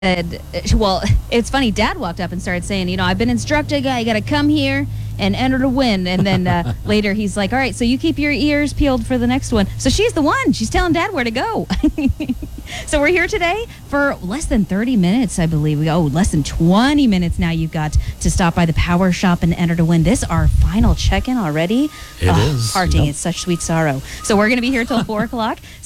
Well, it's funny. Dad walked up and started saying, I've been instructed, I got to come here and enter to win. And then later he's like, all right, so you keep your ears peeled for the next one. So she's the one. She's telling Dad where to go. So we're here today for less than 30 minutes, I believe. Less than 20 minutes now you've got to stop by the Power Shop and enter to win. This our final check-in already. It is. Parting is such sweet sorrow. So we're going to be here till 4 o'clock.